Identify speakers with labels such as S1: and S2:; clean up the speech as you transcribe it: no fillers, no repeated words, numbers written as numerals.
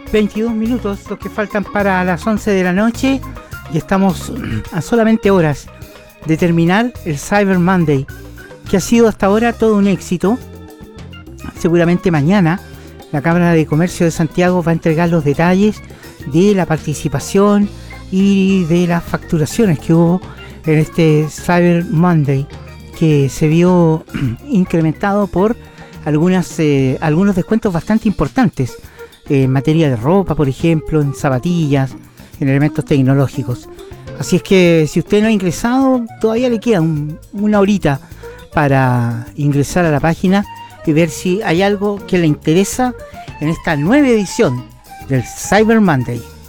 S1: 22 minutos, los que faltan para las 11 de la noche, y estamos a solamente horas de terminar el Cyber Monday, que ha sido hasta ahora todo un éxito. Seguramente mañana la Cámara de Comercio de Santiago va a entregar los detalles de la participación y de las facturaciones que hubo en este Cyber Monday, que se vio incrementado por algunos descuentos bastante importantes en materia de ropa, por ejemplo, en zapatillas, en elementos tecnológicos. Así es que si usted no ha ingresado, todavía le queda una horita para ingresar a la página y ver si hay algo que le interesa en esta nueva edición del Cyber Monday.